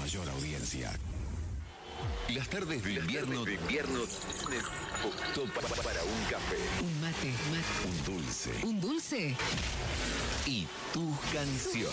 mayor audiencia. Las tardes de invierno optó para un café, Un mate. un dulce ¿Un dulce? y tus canciones.